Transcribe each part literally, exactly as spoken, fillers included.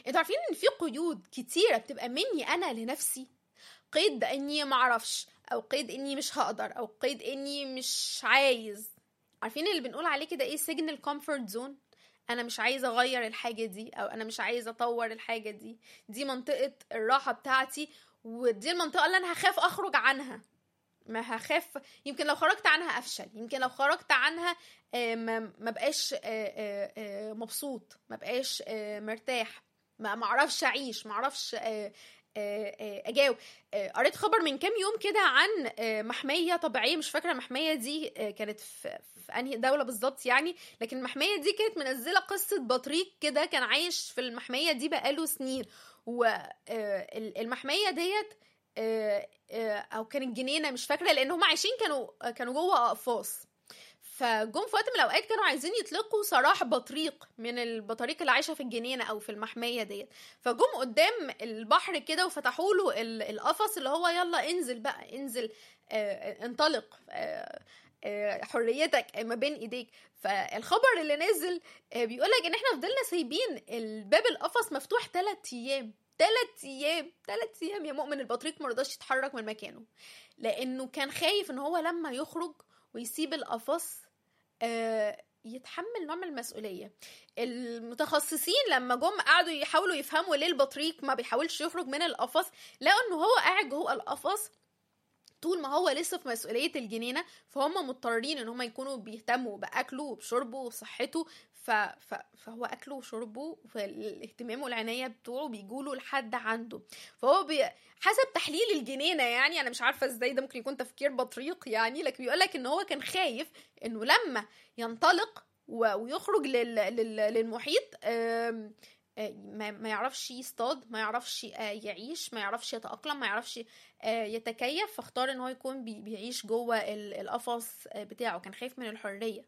انتوا عارفين ان في قيود كتيرة بتبقى مني انا لنفسي؟ قيد اني معرفش، او قيد اني مش هقدر، او قيد اني مش عايز. عارفين اللي بنقول عليه كده ايه؟ سجن الكومفورت زون. انا مش عايزه اغير الحاجه دي، او انا مش عايزه اطور الحاجه دي. دي منطقه الراحه بتاعتي، ودي المنطقه اللي انا هخاف اخرج عنها. ما هخاف، يمكن لو خرجت عنها افشل، يمكن لو خرجت عنها آه، ما ما بقاش آه، آه، آه، مبسوط، ما بقاش آه، مرتاح، ما معرفش اعيش، معرفش آه، آه، آه، اجاوب. آه، قريت خبر من كام يوم كده عن آه، محمية طبيعية، مش فاكرة المحمية دي آه، كانت في, في انهي دولة بالظبط يعني، لكن المحمية دي كانت منزلة قصة بطريق كده كان عايش في المحمية دي بقاله سنين. والمحمية ديت آه، آه، او كانت جنينة مش فاكرة، لان هم عايشين كانوا كانوا جوه اقفاص. فجم في وقت من الاوقات كانوا عايزين يطلقوا سراح بطريق من البطاريق اللي عايشه في الجنينه او في المحميه ديت. فجم قدام البحر كده وفتحوا له ال- القفص، اللي هو يلا انزل بقى، انزل آه انطلق، آه آه حريتك ما بين ايديك. فالخبر اللي نزل آه بيقولك ان احنا فضلنا سايبين الباب القفص مفتوح ثلاث ايام. ثلاث ايام، ثلاث ايام يا مؤمن، البطريق مرضاش يتحرك من مكانه، لانه كان خايف ان هو لما يخرج ويسيب القفص آه، يتحمل نوع من المسؤولية. المتخصصين لما جم قعدوا يحاولوا يفهموا ليه البطريق ما بيحاولش يخرج من القفص، لقوا انه هو قاعد جوه القفص طول ما هو لسه في مسؤولية الجنينة، فهم مضطرين ان هم يكونوا بيهتموا بأكله وبشربه وصحته. ف... ف... فهو أكله وشربه فالاهتمام والعناية بتوعه بيجوله لحد عنده. فهو بي... حسب تحليل الجنينة، يعني أنا مش عارفة ازاي ده ممكن يكون تفكير بطريق يعني، لكن بيقولك ان هو كان خايف انه لما ينطلق و... ويخرج لل... لل... للمحيط آم... ما ما يعرفش يصطاد، ما يعرفش يعيش، ما يعرفش يتأقلم، ما يعرفش يتكيف. فاختار ان هو يكون بي- بيعيش جوه ال- القفص بتاعه. كان خايف من الحرية.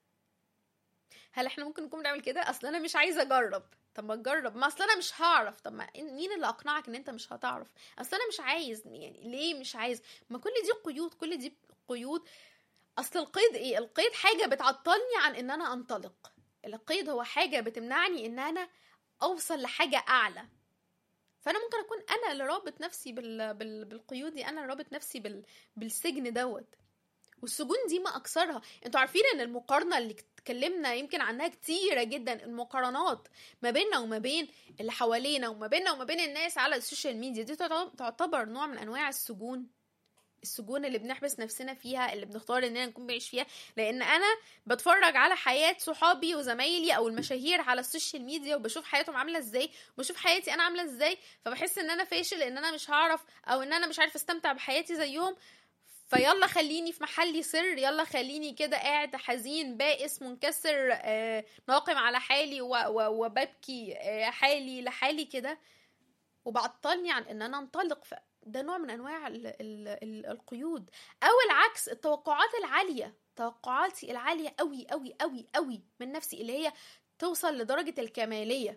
هل احنا ممكن نكون بنعمل كده؟ اصل انا مش عايزه اجرب. طب ما تجرب. ما اصل انا مش هعرف. طب ما مين اللي اقنعك ان انت مش هتعرف؟ اصل انا مش عايز. يعني ليه مش عايز؟ ما كل دي قيود، كل دي قيود. اصل القيد ايه؟ القيد حاجه بتعطلني عن ان انا انطلق. القيد هو حاجه بتمنعني ان انا اوصل لحاجه اعلى. فانا ممكن اكون انا اللي رابط نفسي بال... بال... بالقيود دي، انا اللي رابط نفسي بال... بالسجن دوت. والسجون دي ما اكثرها. انتوا عارفين ان المقارنه اللي اتكلمنا يمكن عنها كتيره جدا، المقارنات ما بيننا وما بين اللي حوالينا، وما بيننا وما بين الناس على السوشيال ميديا، دي تعتبر نوع من انواع السجون. السجون اللي بنحبس نفسنا فيها، اللي بنختار اننا نكون بعيش فيها. لان انا بتفرج على حياة صحابي وزمايلي او المشاهير على السوشيال ميديا، وبشوف حياتهم عاملة ازاي، وبشوف حياتي انا عاملة ازاي، فبحس ان انا فاشل، ان انا مش هعرف، او ان انا مش عارف استمتع بحياتي زيهم. فيلا خليني في محلي سر، يلا خليني كده قاعد حزين بائس منكسر آه ناقم على حالي وببكي آه حالي لحالي كده، وبعطلني عن ان انا انطلق. ده نوع من انواع ال ال ال القيود. او العكس، التوقعات العالية، توقعاتي العالية قوي قوي قوي قوي من نفسي، اللي هي توصل لدرجة الكمالية.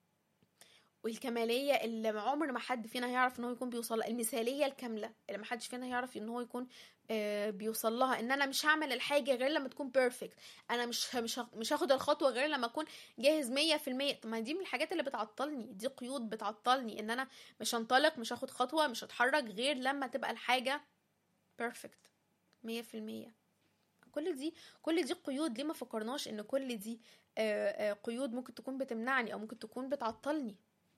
والكمالية اللي عمر ما حد فينا هيعرف ان هو يكون بيوصل لها، المثالية الكاملة اللي ما حدش فينا هيعرف ان هو يكون آه بيوصل لها. ان انا مش هعمل الحاجة غير لما تكون بيرفكت، انا مش مش مش هاخد الخطوة غير لما اكون جاهز مية في المية. طب ما دي من الحاجات اللي بتعطلني، دي قيود بتعطلني، ان انا مش هنطلق، مش هاخد خطوة، مش هتحرك غير لما تبقى الحاجة بيرفكت مية في المية. كل دي كل دي قيود. ليه ما فكرناش ان كل دي آه آه قيود ممكن تكون بتمنعني او ممكن تكون بتعطلني؟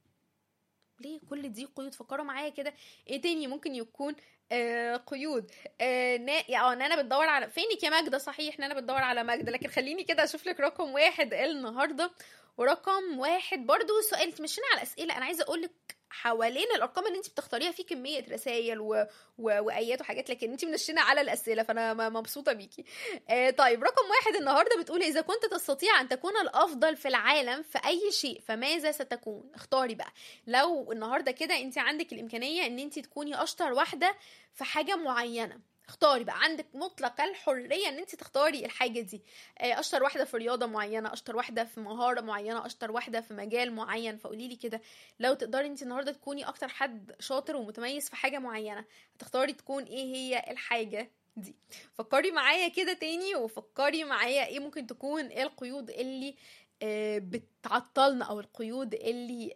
ليه كل دي قيود؟ فكروا معايا كده، ايه تاني ممكن يكون آه قيود؟ آه نا... يعني نانا بتدور على فينك يا ماجدة؟ صحيح نانا بتدور على ماجدة، لكن خليني كده اشوف لك رقم واحد النهارده. ورقم واحد برضو سؤال تمشينا على الاسئله. انا عايزه اقول لك حوالين الارقام اللي انت بتختاريها في كميه رسائل و... و... وايات وحاجات، لكن انت منشنه على الاسئله، فانا م- مبسوطه بيكي. آه طيب رقم واحد النهارده بتقول: اذا كنت تستطيع ان تكون الافضل في العالم في اي شيء فماذا ستكون؟ اختاري بقى. لو النهارده كده انت عندك الامكانيه ان انت تكوني اشطر واحده في حاجه معينه، اختاري بقى، عندك مطلق الحريه ان انت تختاري الحاجه دي. اشطر واحده في رياضه معينه، اشطر واحده في مهاره معينه، اشطر واحده في مجال معين. فقولي لي كده، لو تقدري انت النهارده تكوني اكتر حد شاطر ومتميز في حاجه معينه، هتختاري تكون ايه هي الحاجه دي؟ فكري معايا كده تاني، وفكري معايا ايه ممكن تكون القيود اللي بتعطلنا، او القيود اللي